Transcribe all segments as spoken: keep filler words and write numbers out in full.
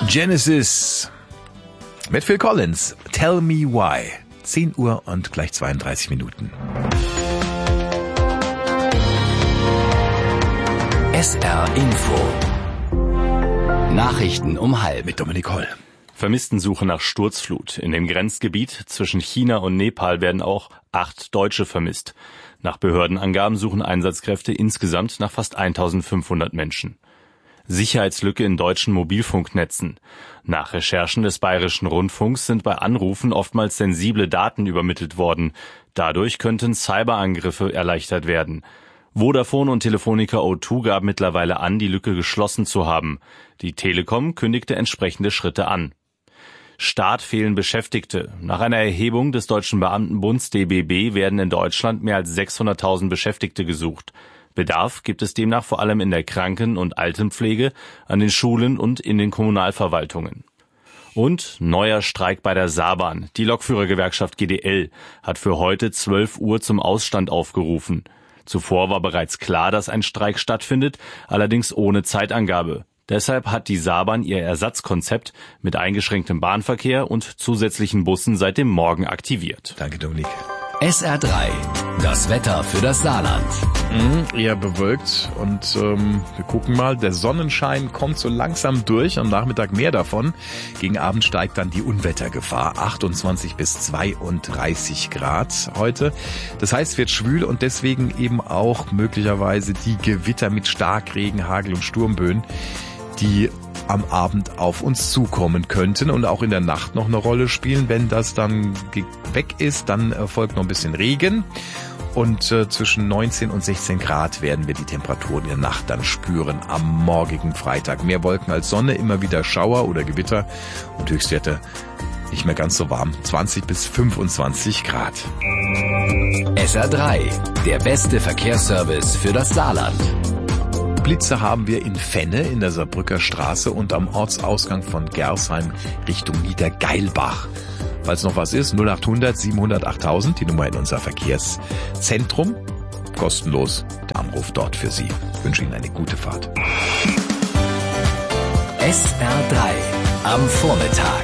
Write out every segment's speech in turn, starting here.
Genesis mit Phil Collins, Tell Me Why. zehn Uhr und gleich zweiunddreißig Minuten. S R Info. Nachrichten um halb. Mit Dominik Holl. Vermisstensuche nach Sturzflut. In dem Grenzgebiet zwischen China und Nepal werden auch acht Deutsche vermisst. Nach Behördenangaben suchen Einsatzkräfte insgesamt nach fast eintausendfünfhundert Menschen. Sicherheitslücke in deutschen Mobilfunknetzen. Nach Recherchen des Bayerischen Rundfunks sind bei Anrufen oftmals sensible Daten übermittelt worden. Dadurch könnten Cyberangriffe erleichtert werden. Vodafone und Telefonica O zwei gaben mittlerweile an, die Lücke geschlossen zu haben. Die Telekom kündigte entsprechende Schritte an. Staat fehlen Beschäftigte. Nach einer Erhebung des Deutschen Beamtenbunds D B B werden in Deutschland mehr als sechshunderttausend Beschäftigte gesucht. Bedarf gibt es demnach vor allem in der Kranken- und Altenpflege, an den Schulen und in den Kommunalverwaltungen. Und neuer Streik bei der Saarbahn. Die Lokführergewerkschaft G D L hat für heute zwölf Uhr zum Ausstand aufgerufen. Zuvor war bereits klar, dass ein Streik stattfindet, allerdings ohne Zeitangabe. Deshalb hat die Saarbahn ihr Ersatzkonzept mit eingeschränktem Bahnverkehr und zusätzlichen Bussen seit dem Morgen aktiviert. Danke, Dominik. S R drei. Das Wetter für das Saarland. Mhm, eher bewölkt und ähm, wir gucken mal, der Sonnenschein kommt so langsam durch, am Nachmittag mehr davon. Gegen Abend steigt dann die Unwettergefahr, achtundzwanzig bis zweiunddreißig Grad heute. Das heißt, es wird schwül und deswegen eben auch möglicherweise die Gewitter mit Starkregen, Hagel und Sturmböen, die am Abend auf uns zukommen könnten und auch in der Nacht noch eine Rolle spielen. Wenn das dann weg ist, dann folgt noch ein bisschen Regen und äh, zwischen neunzehn und sechzehn Grad werden wir die Temperaturen in der Nacht dann spüren am morgigen Freitag. Mehr Wolken als Sonne, immer wieder Schauer oder Gewitter und Höchstwerte nicht mehr ganz so warm, zwanzig bis fünfundzwanzig Grad. S R drei, der beste Verkehrsservice für das Saarland. Blitze haben wir in Fenne in der Saarbrücker Straße und am Ortsausgang von Gersheim Richtung Niedergeilbach. Falls noch was ist, null achthundert siebenhundert achttausend, die Nummer in unser Verkehrszentrum. Kostenlos der Anruf dort für Sie. Ich wünsche Ihnen eine gute Fahrt. S R drei am Vormittag.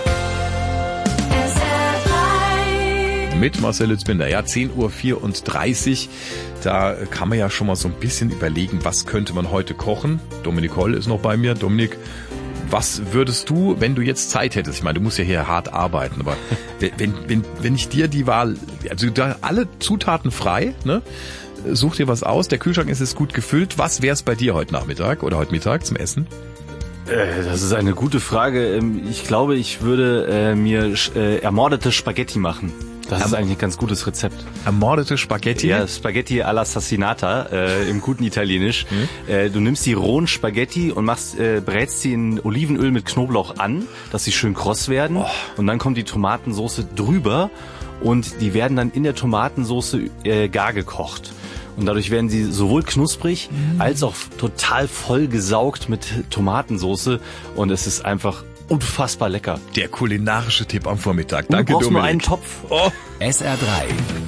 Mit Marcel Lützbinder, ja, zehn Uhr vierunddreißig. Da kann man ja schon mal so ein bisschen überlegen, was könnte man heute kochen. Dominik Holl ist noch bei mir. Dominik, was würdest du, wenn du jetzt Zeit hättest? Ich meine, du musst ja hier hart arbeiten, aber wenn, wenn, wenn ich dir die Wahl, also da alle Zutaten frei, ne? Such dir was aus, der Kühlschrank ist jetzt gut gefüllt. Was wär's bei dir heute Nachmittag oder heute Mittag zum Essen? Das ist eine gute Frage. Ich glaube, ich würde mir ermordete Spaghetti machen. Das ist eigentlich ein ganz gutes Rezept. Ermordete Spaghetti? Ja, Spaghetti alla Sassinata, äh, im guten Italienisch. Mhm. Äh, du nimmst die rohen Spaghetti und machst, äh, brätst sie in Olivenöl mit Knoblauch an, dass sie schön kross werden. Oh. Und dann kommt die Tomatensoße drüber und die werden dann in der Tomatensoße äh, gar gekocht. Und dadurch werden sie sowohl knusprig mhm. als auch total vollgesaugt mit Tomatensoße. Und es ist einfach unfassbar lecker. Der kulinarische Tipp am Vormittag. Danke, du brauchst Dominik. nur einen Topf. Oh. S R drei.